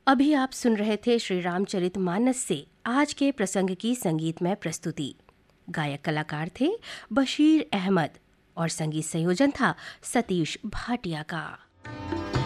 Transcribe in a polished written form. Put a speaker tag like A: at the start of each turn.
A: अभी आप सुन रहे थे श्री रामचरितमानस से आज के प्रसंग की संगीतमय प्रस्तुति। गायक कलाकार थे बशीर अहमद और संगीत संयोजन था सतीश भाटिया का।